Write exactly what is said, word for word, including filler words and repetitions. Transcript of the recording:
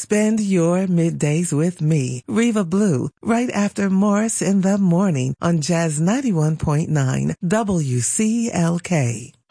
Spend your middays with me, Reva Blue, right after Morris in the Morning on Jazz ninety-one point nine W C L K.